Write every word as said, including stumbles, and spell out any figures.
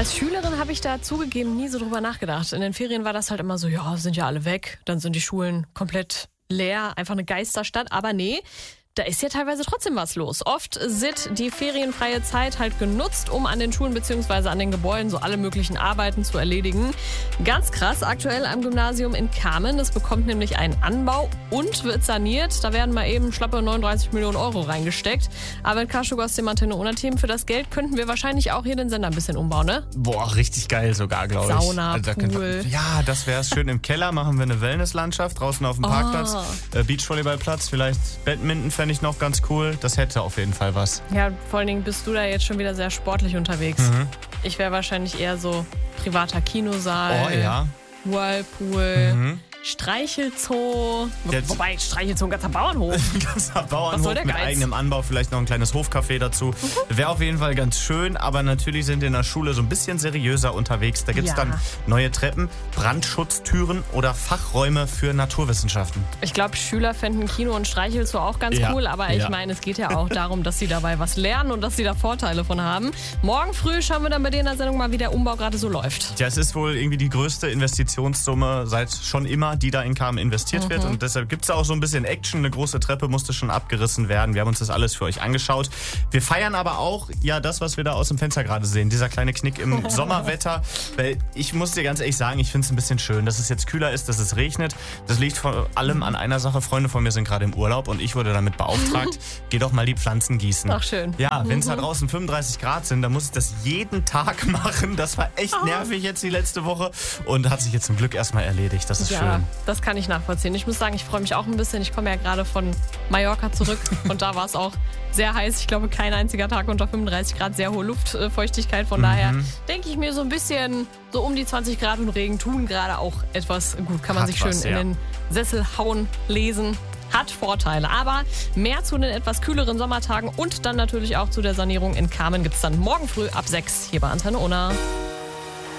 Als Schülerin habe ich da zugegeben nie so drüber nachgedacht. In den Ferien war das halt immer so, ja, sind ja alle weg, dann sind die Schulen komplett leer, einfach eine Geisterstadt. Aber nee, da ist ja teilweise trotzdem was los. Oft wird die ferienfreie Zeit halt genutzt, um an den Schulen bzw. an den Gebäuden so alle möglichen Arbeiten zu erledigen. Ganz krass, aktuell am Gymnasium in Kamen. Das bekommt nämlich einen Anbau und wird saniert. Da werden mal eben schlappe neununddreißig Millionen Euro reingesteckt. Aber mit Karschuk aus dem Antenne-Ona-Team, für das Geld könnten wir wahrscheinlich auch hier den Sender ein bisschen umbauen, ne? Boah, richtig geil sogar, glaube ich. Sauna, also, da könnte- Pool. Ja, das wäre es. Schön im Keller machen wir eine Wellnesslandschaft, draußen auf dem Parkplatz. Äh, Beachvolleyballplatz, vielleicht Badminton fände ich noch ganz cool. Das hätte auf jeden Fall was. Ja, vor allen Dingen bist du da jetzt schon wieder sehr sportlich unterwegs. Mhm. Ich wäre wahrscheinlich eher so privater Kinosaal, Oh ja. Whirlpool, Mhm. Streichelzoo. Jetzt- Wobei, Streichelzoo, ein ganzer Bauernhof. Ein ganzer Bauernhof soll der mit Geiz? eigenem Anbau, vielleicht noch ein kleines Hofcafé dazu. Wäre auf jeden Fall ganz schön, aber natürlich sind wir in der Schule so ein bisschen seriöser unterwegs. Da gibt es Ja. dann neue Treppen, Brandschutztüren oder Fachräume für Naturwissenschaften. Ich glaube, Schüler fänden Kino und Streichelzoo auch ganz Ja, cool, aber ich ja. meine, es geht ja auch darum, dass sie dabei was lernen und dass sie da Vorteile von haben. Morgen früh schauen wir dann bei dir in der Sendung mal, wie der Umbau gerade so läuft. Ja, es ist wohl irgendwie die größte Investitionssumme seit schon immer, die da in Kamen investiert wird. Und deshalb gibt es auch so ein bisschen Action. Eine große Treppe musste schon abgerissen werden. Wir haben uns das alles für euch angeschaut. Wir feiern aber auch ja das, was wir da aus dem Fenster gerade sehen. Dieser kleine Knick im Sommerwetter. Weil ich muss dir ganz ehrlich sagen, ich finde es ein bisschen schön, dass es jetzt kühler ist, dass es regnet. Das liegt vor allem an einer Sache. Freunde von mir sind gerade im Urlaub und ich wurde damit beauftragt, geh doch mal die Pflanzen gießen. Ach, schön. Ja, wenn es da draußen fünfunddreißig Grad sind, dann muss ich das jeden Tag machen. Das war echt nervig jetzt die letzte Woche und hat sich jetzt zum Glück erstmal erledigt. Das ist Ja, schön. das kann ich nachvollziehen. Ich muss sagen, ich freue mich auch ein bisschen. Ich komme ja gerade von Mallorca zurück und da war es auch sehr heiß. Ich glaube, kein einziger Tag unter fünfunddreißig Grad, sehr hohe Luftfeuchtigkeit. Von daher denke ich mir so ein bisschen, so um die zwanzig Grad und Regen tun gerade auch etwas gut. Kann man Hat sich schön was, in ja. den Sessel hauen, lesen. Hat Vorteile. Aber mehr zu den etwas kühleren Sommertagen und dann natürlich auch zu der Sanierung in Kamen gibt es dann morgen früh ab sechs hier bei Antenne Ona.